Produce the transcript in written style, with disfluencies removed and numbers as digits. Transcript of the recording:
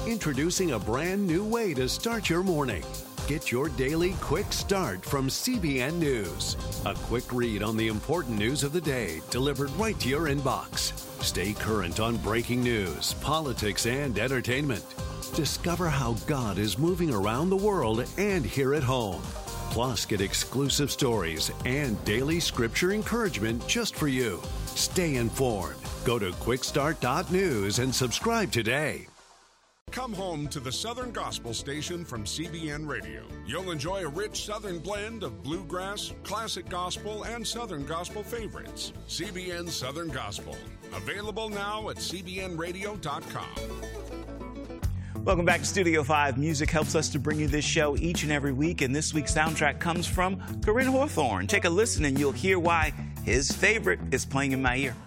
Introducing a brand new way to start your morning. Get your daily quick start from CBN News. A quick read on the important news of the day delivered right to your inbox. Stay current on breaking news, politics, and entertainment. Discover how God is moving around the world and here at home. Plus, get exclusive stories and daily scripture encouragement just for you. Stay informed. Go to quickstart.news and subscribe today. Come home to the Southern Gospel Station from CBN Radio. You'll enjoy a rich Southern blend of bluegrass, classic gospel, and Southern Gospel favorites. CBN Southern Gospel. Available now at cbnradio.com. Welcome back to Studio 5. Music helps us to bring you this show each and every week, and this week's soundtrack comes from Corinne Hawthorne. Take a listen and you'll hear why his favorite is playing in my ear.